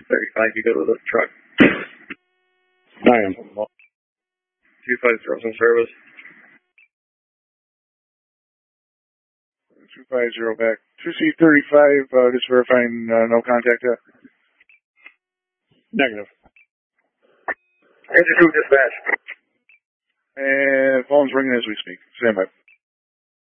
35, you go to the truck. I am. 250 in service. 250 back. 2C35, just verifying no contact yet. Negative. Engine 2 dispatch. And phone's ringing as we speak. Stand by.